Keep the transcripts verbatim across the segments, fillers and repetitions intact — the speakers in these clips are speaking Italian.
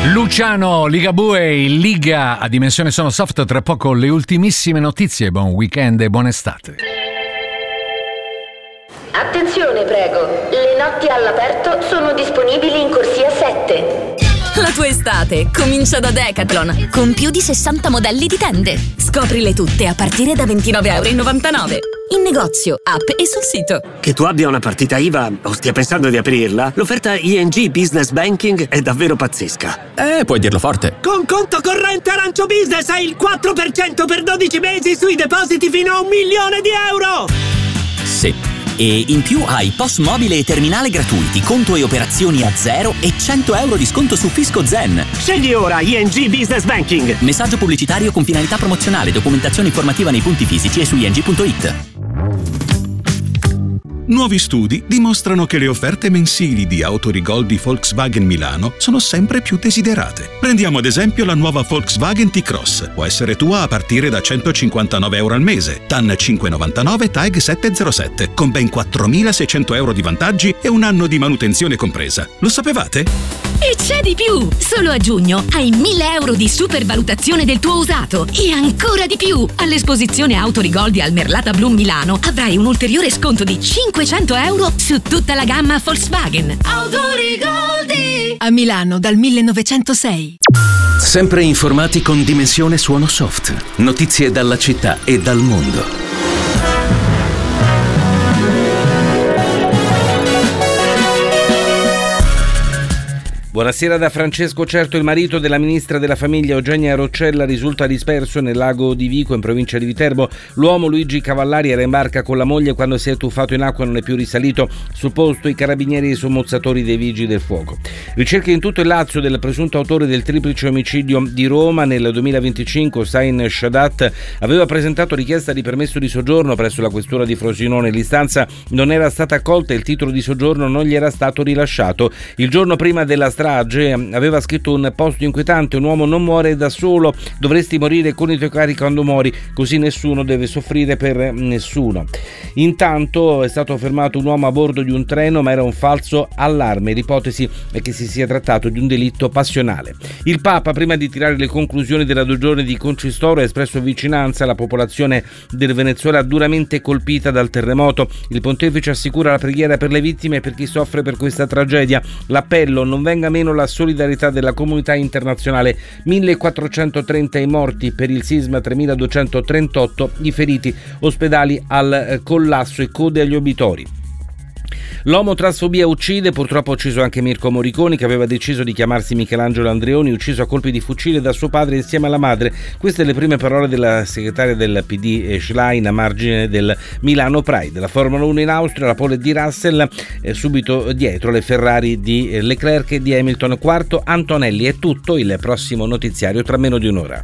Luciano Ligabue in Liga a Dimensione Sono Soft, tra poco le ultimissime notizie. Buon weekend e buona estate. Attenzione prego, le notti all'aperto sono disponibili in corsia sette. La tua estate comincia da Decathlon, con più di sessanta modelli di tende. Scoprile tutte a partire da ventinove virgola novantanove euro. In negozio, app e sul sito. Che tu abbia una partita I V A o stia pensando di aprirla, l'offerta I N G Business Banking è davvero pazzesca. Eh, puoi dirlo forte. Con conto corrente Arancio Business hai il quattro per cento per dodici mesi sui depositi fino a un milione di euro! Sì. E in più hai P O S mobile e terminale gratuiti, conto e operazioni a zero e cento euro di sconto su Fisco Zen. Scegli ora I N G Business Banking. Messaggio pubblicitario con finalità promozionale, documentazione informativa nei punti fisici e su i n g punto i t. Nuovi studi dimostrano che le offerte mensili di Autorigol di Volkswagen Milano sono sempre più desiderate. Prendiamo ad esempio la nuova Volkswagen T-Cross. Può essere tua a partire da centocinquantanove euro al mese, T A N cinque virgola novantanove, T A G sette zero sette, con ben quattromilaseicento euro di vantaggi e un anno di manutenzione compresa. Lo sapevate? E c'è di più! Solo a giugno hai mille euro di supervalutazione del tuo usato e ancora di più! All'esposizione Autorigol di Almerlata Blu Milano avrai un ulteriore sconto di cinquecento euro su tutta la gamma Volkswagen. Autorigoldi! A Milano dal millenovecentosei. Sempre informati con Dimensione Suono Soft. Notizie dalla città e dal mondo. Buonasera da Francesco Certo. Il marito della ministra della famiglia Eugenia Roccella risulta disperso nel lago di Vico in provincia di Viterbo. L'uomo Luigi Cavallari era in barca con la moglie quando si è tuffato in acqua e non è più risalito. Sul posto i carabinieri e i sommozzatori dei vigili del fuoco. Ricerche in tutto il Lazio del presunto autore del triplice omicidio di Roma. Nel duemilaventicinque Hossein Shadat aveva presentato richiesta di permesso di soggiorno presso la questura di Frosinone. L'istanza non era stata accolta e il titolo di soggiorno non gli era stato rilasciato. Il giorno prima della strage aveva scritto un post inquietante: un uomo non muore da solo, dovresti morire con i tuoi cari quando muori, così nessuno deve soffrire per nessuno. Intanto è stato fermato un uomo a bordo di un treno, ma era un falso allarme. L'ipotesi è che si sia trattato di un delitto passionale. Il Papa, prima di tirare le conclusioni della due giorni di concistoro, ha espresso vicinanza alla popolazione del Venezuela duramente colpita dal terremoto. Il pontefice assicura la preghiera per le vittime e per chi soffre per questa tragedia. L'appello: non venga meno la solidarietà della comunità internazionale. millequattrocentotrenta i morti per il sisma, tremiladuecentotrentotto i feriti, ospedali al collasso e code agli obitori. L'omotransfobia uccide, purtroppo ha ucciso anche Mirko Moriconi, che aveva deciso di chiamarsi Michelangelo Andreoni, ucciso a colpi di fucile da suo padre insieme alla madre. Queste le prime parole della segretaria del P D Schlein a margine del Milano Pride. La Formula uno in Austria, la pole di Russell, eh, subito dietro le Ferrari di Leclerc e di Hamilton, quarto Antonelli. È tutto, il prossimo notiziario tra meno di un'ora.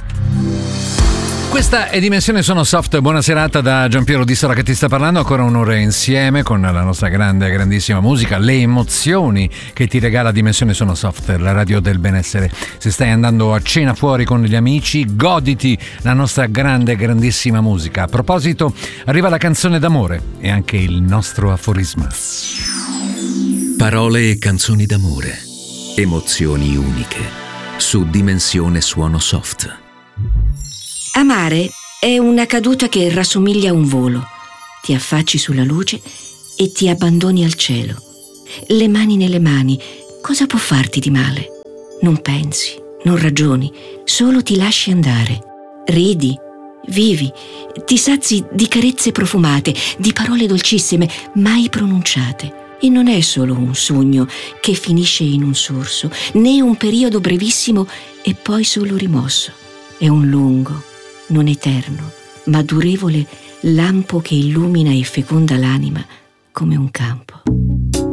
Questa è Dimensione Sono Soft. Buona serata da Giampiero Di Sora che ti sta parlando. Ancora un'ora insieme con la nostra grande, grandissima musica, le emozioni che ti regala Dimensione Sono Soft, la radio del benessere. Se stai andando a cena fuori con gli amici, goditi la nostra grande, grandissima musica. A proposito, arriva la canzone d'amore e anche il nostro aforisma. Parole e canzoni d'amore, emozioni uniche, su Dimensione Suono Soft. Amare è una caduta che rassomiglia a un volo. Ti affacci sulla luce e ti abbandoni al cielo. Le mani nelle mani, cosa può farti di male? Non pensi, non ragioni, solo ti lasci andare. Ridi, vivi, ti sazi di carezze profumate, di parole dolcissime, mai pronunciate. E non è solo un sogno che finisce in un sorso, né un periodo brevissimo e poi solo rimosso. È un lungo, non eterno, ma durevole lampo che illumina e feconda l'anima come un campo.